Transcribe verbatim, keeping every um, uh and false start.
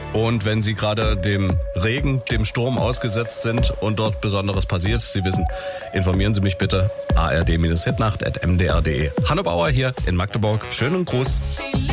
Und wenn Sie gerade dem Regen, dem Sturm ausgesetzt sind und dort Besonderes passiert, Sie wissen, informieren Sie mich bitte. A R D Hitnacht at m d r punkt d e. Hanno Bauer hier in Magdeburg. Schönen Gruß.